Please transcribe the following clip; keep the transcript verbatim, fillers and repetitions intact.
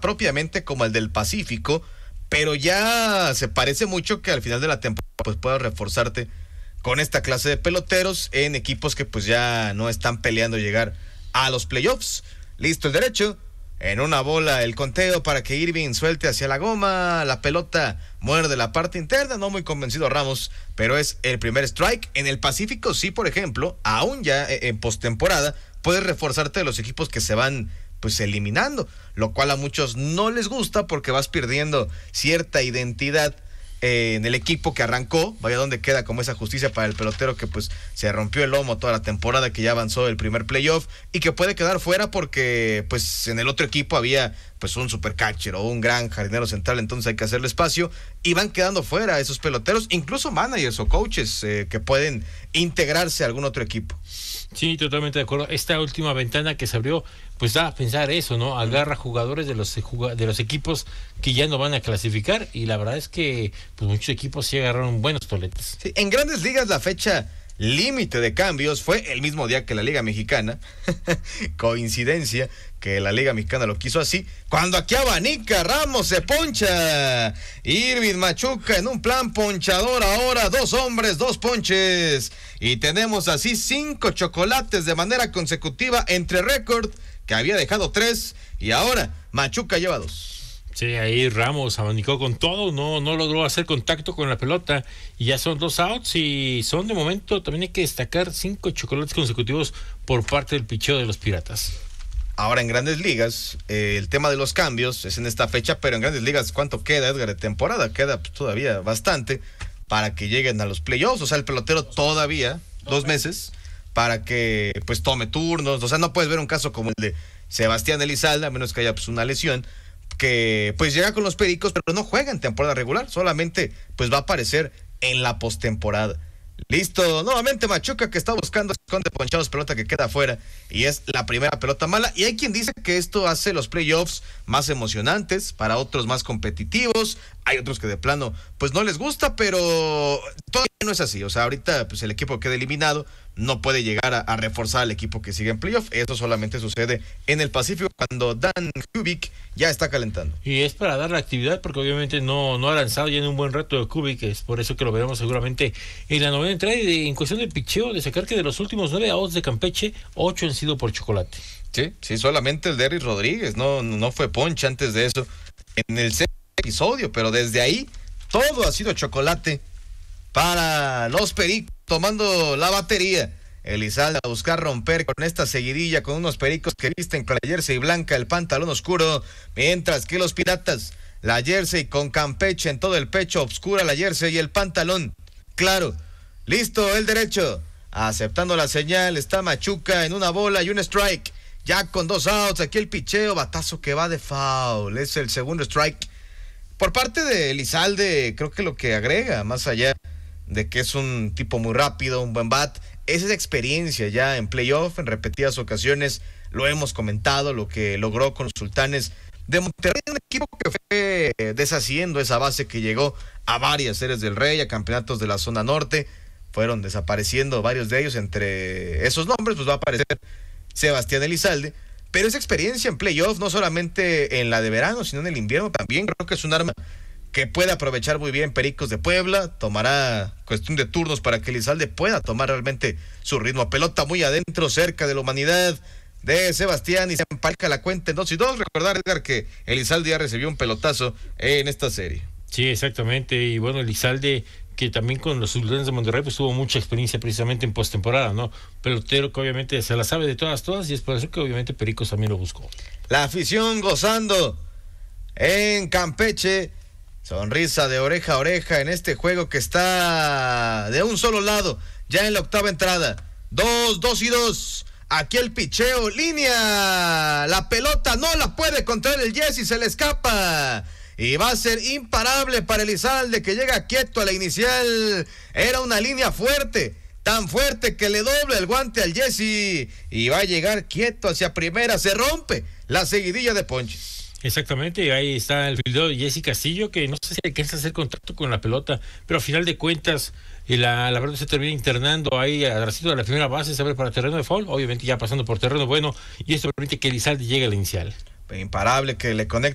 propiamente como el del Pacífico, pero ya se parece mucho que al final de la temporada pues puedas reforzarte con esta clase de peloteros en equipos que pues ya no están peleando llegar a los playoffs. Listo el derecho, en una bola el conteo para que Irving suelte hacia la goma, la pelota muerde la parte interna, no muy convencido Ramos, pero es el primer strike. En el Pacífico sí, por ejemplo, aún ya en postemporada, puedes reforzarte de los equipos que se van pues eliminando, lo cual a muchos no les gusta porque vas perdiendo cierta identidad eh, en el equipo que arrancó. Vaya donde queda como esa justicia para el pelotero que pues se rompió el lomo toda la temporada, que ya avanzó el primer playoff y que puede quedar fuera porque pues en el otro equipo había pues un supercatcher o un gran jardinero central, entonces hay que hacerle espacio y van quedando fuera esos peloteros, incluso managers o coaches eh, que pueden integrarse a algún otro equipo. Sí, totalmente de acuerdo. Esta última ventana que se abrió, pues da a pensar eso, ¿no? Agarra jugadores de los de los equipos que ya no van a clasificar, y la verdad es que pues muchos equipos sí agarraron buenos toletes. Sí, en Grandes Ligas la fecha límite de cambios fue el mismo día que la Liga Mexicana. Coincidencia que la Liga Mexicana lo quiso así. Cuando aquí abanica, Ramos se poncha. Irving Machuca en un plan ponchador ahora, dos hombres, dos ponches. Y tenemos así cinco chocolates de manera consecutiva entre récord, que había dejado tres, y ahora Machuca lleva dos. Sí, ahí Ramos abanicó con todo, no, no logró hacer contacto con la pelota y ya son dos outs, y son de momento, también hay que destacar, cinco chocolates consecutivos por parte del picheo de los Piratas. Ahora en Grandes Ligas, eh, el tema de los cambios es en esta fecha, pero en Grandes Ligas, ¿cuánto queda, Edgar, de temporada? Queda pues, todavía bastante para que lleguen a los playoffs, o sea, el pelotero todavía, dos meses, para que pues tome turnos. O sea, no puedes ver un caso como el de Sebastián Elizalde, a menos que haya pues una lesión, que pues llega con los Pericos, pero no juega en temporada regular, solamente pues va a aparecer en la postemporada. Listo, nuevamente Machuca, que está buscando esconde ponchados, pelota que queda afuera, y es la primera pelota mala. Y hay quien dice que esto hace los playoffs más emocionantes, para otros más competitivos. Hay otros que de plano pues no les gusta, pero todavía no es así. O sea, ahorita pues el equipo que queda eliminado no puede llegar a, a reforzar al equipo que sigue en playoff. Eso solamente sucede en el Pacífico, cuando Dan Kubik ya está calentando. Y es para darle actividad, porque obviamente no, no ha lanzado ya en un buen rato de Kubik, es por eso que lo veremos seguramente en la novena entrada. Y de, en cuestión de picheo, de sacar que de los últimos nueve outs de Campeche, ocho han sido por chocolate. Sí, sí, solamente el de Derry Rodríguez, no, no fue ponche antes de eso, en el sexto episodio, pero desde ahí todo ha sido chocolate para los Pericos, tomando la batería. Elizalde a buscar romper con esta seguidilla, con unos Pericos que visten con la jersey blanca, el pantalón oscuro, mientras que los Piratas, la jersey con Campeche en todo el pecho, oscura la jersey y el pantalón claro. Listo el derecho, aceptando la señal, está Machuca en una bola y un strike, ya con dos outs. Aquí el picheo, batazo que va de foul, es el segundo strike por parte de Elizalde. Creo que lo que agrega, más allá de que es un tipo muy rápido, un buen bat, es esa experiencia ya en playoff, en repetidas ocasiones lo hemos comentado, lo que logró con los Sultanes de Monterrey, un equipo que fue deshaciendo esa base, que llegó a varias series del Rey, a campeonatos de la zona norte, fueron desapareciendo varios de ellos. Entre esos nombres pues va a aparecer Sebastián Elizalde, pero esa experiencia en playoff, no solamente en la de verano, sino en el invierno también, creo que es un arma que puede aprovechar muy bien Pericos de Puebla. Tomará cuestión de turnos para que Elizalde pueda tomar realmente su ritmo. Pelota muy adentro, cerca de la humanidad de Sebastián, y se empareja la cuenta en dos y dos. Recordar, Edgar, que Elizalde ya recibió un pelotazo en esta serie. Sí, exactamente, y bueno, Elizalde, que también con los Sultanes de Monterrey pues tuvo mucha experiencia precisamente en postemporada, ¿no? Pelotero que obviamente se la sabe de todas, todas, y es por eso que obviamente Pericos también lo buscó. La afición gozando en Campeche, sonrisa de oreja a oreja en este juego que está de un solo lado, ya en la octava entrada. Dos, dos y dos. Aquí el picheo, línea, la pelota no la puede controlar el Jesse, se le escapa. Y va a ser imparable para Elizalde, que llega quieto a la inicial. Era una línea fuerte, tan fuerte que le dobla el guante al Jesse, y va a llegar quieto hacia primera. Se rompe la seguidilla de ponches. Exactamente, ahí está el fildeo de Jesse Castillo, que no sé si alcanza a hacer contacto con la pelota, pero a final de cuentas y la, la pelota se termina internando ahí atrásito de la primera base, se abre para terreno de foul, obviamente ya pasando por terreno bueno, y esto permite que Elizalde llegue a la inicial. Imparable que le conecta